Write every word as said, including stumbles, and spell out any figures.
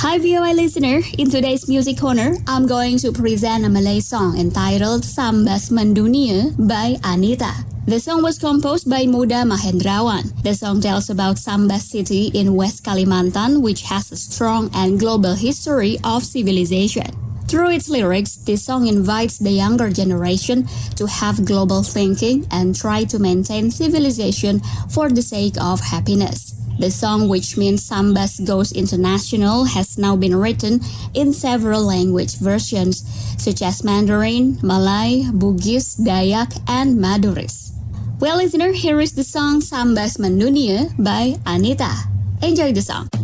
Hi V O A listener, in today's Music Corner, I'm going to present a Malay song entitled Sambas Mendunia by Anita. The song was composed by Muda Mahendrawan. The song tells about Sambas city in West Kalimantan, which has a strong and global history of civilization. Through its lyrics, this song invites the younger generation to have global thinking and try to maintain civilization for the sake of happiness. The song, which means Sambas goes international, has now been written in several language versions, such as Mandarin, Malay, Bugis, Dayak, and Maduris. Well, listener, here is the song Sambas Mendunia by Anita. Enjoy the song.